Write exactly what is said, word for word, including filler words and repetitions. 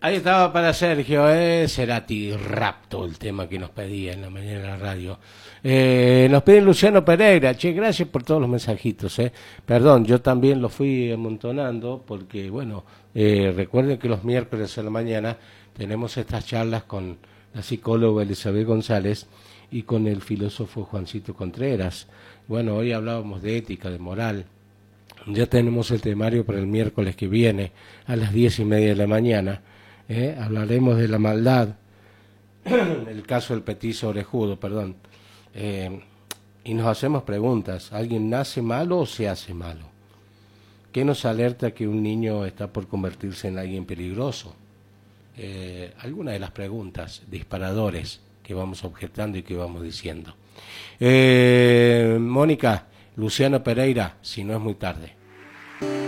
Ahí estaba para Sergio, ¿eh? Cerati Rapto, el tema que nos pedía en la mañana en la radio. Eh, nos pide Luciano Pereira. Che, gracias por todos los mensajitos, ¿eh? Perdón, yo también lo fui amontonando porque, bueno, eh, recuerden que los miércoles a la mañana tenemos estas charlas con la psicóloga Elizabeth González y con el filósofo Juancito Contreras. Bueno, hoy hablábamos de ética, de moral. Ya tenemos el temario para el miércoles que viene a las diez y media de la mañana. ¿Eh? Hablaremos de la maldad, el caso del petiso orejudo, perdón, eh, y nos hacemos preguntas. ¿Alguien nace malo o se hace malo? ¿Qué nos alerta que un niño está por convertirse en alguien peligroso? Eh, algunas de las preguntas, disparadores que vamos objetando y que vamos diciendo. Eh, Mónica, Luciano Pereira, si no es muy tarde.